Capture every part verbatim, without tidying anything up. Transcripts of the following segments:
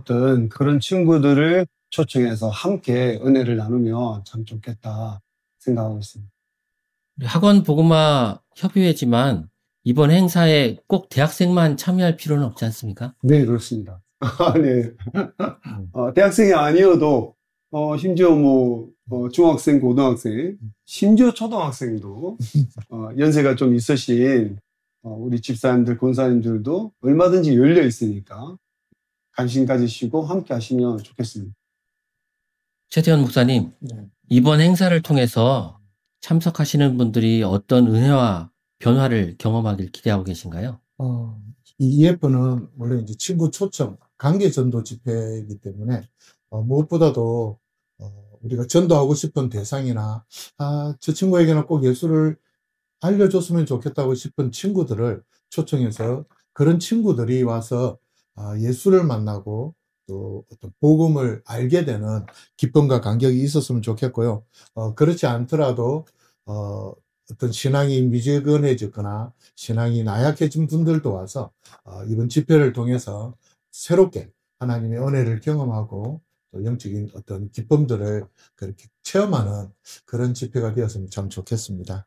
어떤 그런 친구들을 초청해서 함께 은혜를 나누면 참 좋겠다 생각하고 있습니다. 학원 복음화 협의회지만 이번 행사에 꼭 대학생만 참여할 필요는 없지 않습니까? 네, 그렇습니다. 네. 어, 대학생이 아니어도 어, 심지어 뭐 어, 중학생, 고등학생, 심지어 초등학생도 어, 연세가 좀 있으신 어, 우리 집사님들, 권사님들도 얼마든지 열려 있으니까 관심 가지시고 함께 하시면 좋겠습니다. 최태원 목사님, 네. 이번 행사를 통해서 참석하시는 분들이 어떤 은혜와 변화를 경험하길 기대하고 계신가요? 어, 이 이에프는 원래 이제 친구 초청, 관계 전도 집회이기 때문에 어, 무엇보다도 어, 우리가 전도하고 싶은 대상이나 아, 저 친구에게는 꼭 예수를 알려줬으면 좋겠다고 싶은 친구들을 초청해서 그런 친구들이 와서 아, 예수를 만나고 또 어떤 복음을 알게 되는 기쁨과 감격이 있었으면 좋겠고요. 어, 그렇지 않더라도 어, 어떤 신앙이 미지근해졌거나 신앙이 나약해진 분들도 와서 어, 이번 집회를 통해서 새롭게 하나님의 은혜를 경험하고 또 영적인 어떤 기쁨들을 그렇게 체험하는 그런 집회가 되었으면 참 좋겠습니다.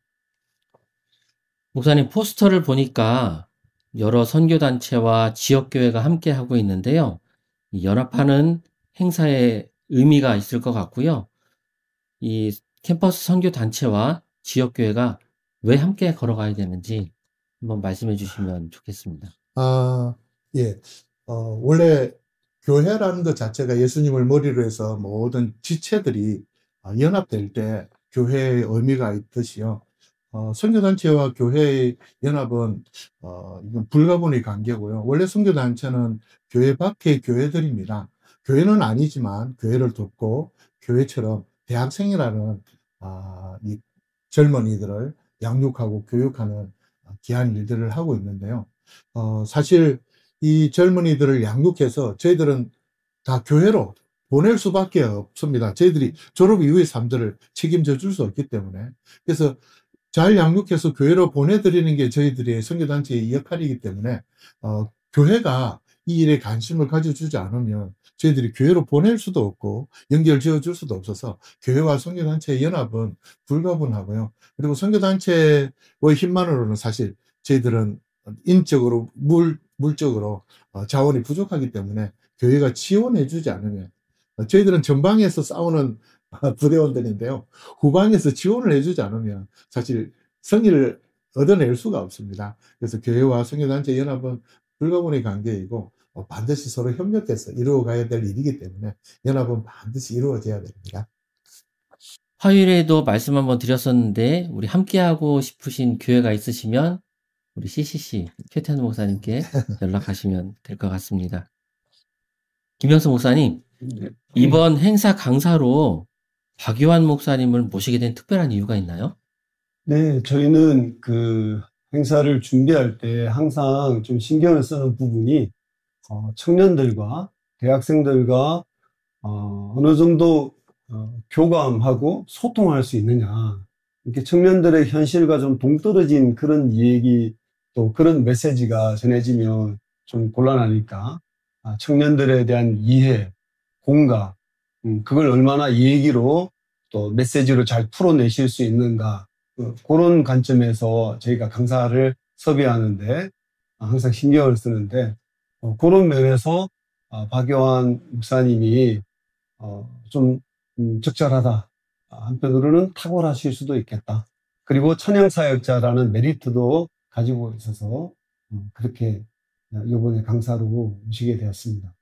목사님, 포스터를 보니까 여러 선교단체와 지역교회가 함께 하고 있는데요. 이 연합하는 행사에 의미가 있을 것 같고요. 이 캠퍼스 선교단체와 지역교회가 왜 함께 걸어가야 되는지 한번 말씀해 주시면 좋겠습니다. 아, 예. 어, 원래 교회라는 것 자체가 예수님을 머리로 해서 모든 지체들이 어, 연합될 때 교회의 의미가 있듯이요. 어, 선교단체와 교회의 연합은, 어, 이건 불가분의 관계고요. 원래 선교단체는 교회 밖의 교회들입니다. 교회는 아니지만 교회를 돕고 교회처럼 대학생이라는, 아, 이 젊은이들을 양육하고 교육하는 귀한 일들을 하고 있는데요. 어, 사실 이 젊은이들을 양육해서 저희들은 다 교회로 보낼 수밖에 없습니다. 저희들이 졸업 이후의 삶들을 책임져 줄 수 없기 때문에. 그래서 잘 양육해서 교회로 보내드리는 게 저희들의 선교단체의 역할이기 때문에, 어, 교회가 이 일에 관심을 가져주지 않으면 저희들이 교회로 보낼 수도 없고 연결 지어줄 수도 없어서 교회와 선교단체의 연합은 불가분하고요. 그리고 선교단체의 힘만으로는 사실 저희들은 인적으로, 물, 물적으로 자원이 부족하기 때문에 교회가 지원해주지 않으면, 저희들은 전방에서 싸우는 부대원들인데요. 후방에서 지원을 해주지 않으면 사실 성의를 얻어낼 수가 없습니다. 그래서 교회와 선교단체 연합은 불가분의 관계이고 반드시 서로 협력해서 이루어가야 될 일이기 때문에 연합은 반드시 이루어져야 됩니다. 화요일에도 말씀 한번 드렸었는데 우리 함께하고 싶으신 교회가 있으시면 우리 씨씨씨 최태원 목사님께 연락하시면 될 것 같습니다. 김영수 목사님, 이번 행사 강사로 박요한 목사님을 모시게 된 특별한 이유가 있나요? 네, 저희는 그 행사를 준비할 때 항상 좀 신경을 쓰는 부분이 어, 청년들과 대학생들과 어, 어느 정도 어, 교감하고 소통할 수 있느냐. 이렇게 청년들의 현실과 좀 동떨어진 그런 얘기 또 그런 메시지가 전해지면 좀 곤란하니까 아, 청년들에 대한 이해, 공감, 음, 그걸 얼마나 이 얘기로 또 메시지로 잘 풀어내실 수 있는가 그, 그런 관점에서 저희가 강사를 섭외하는데 항상 신경을 쓰는데 어, 그런 면에서 어, 박요한 목사님이 어, 좀 음, 적절하다. 한편으로는 탁월하실 수도 있겠다. 그리고 천양사역자라는 메리트도 가지고 있어서 어, 그렇게 이번에 강사로 모시게 되었습니다.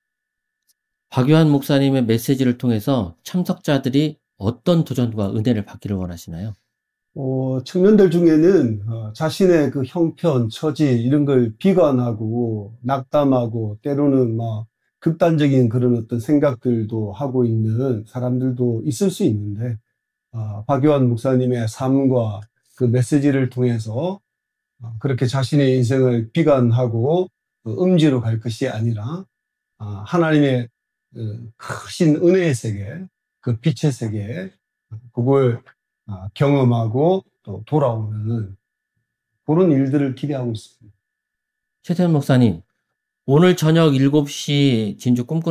박요한 목사님의 메시지를 통해서 참석자들이 어떤 도전과 은혜를 받기를 원하시나요? 어, 청년들 중에는 어, 자신의 그 형편, 처지 이런 걸 비관하고 낙담하고 때로는 막 극단적인 그런 어떤 생각들도 하고 있는 사람들도 있을 수 있는데 어, 박요한 목사님의 삶과 그 메시지를 통해서 어, 그렇게 자신의 인생을 비관하고 그 음지로 갈 것이 아니라 어, 하나님의 그 크신 은혜의 세계, 그 빛의 세계 그걸 어, 경험하고 또 돌아오는 그런 일들을 기대하고 있습니다. 최태원 목사님, 오늘 저녁 일곱 시 진주 꿈꾸는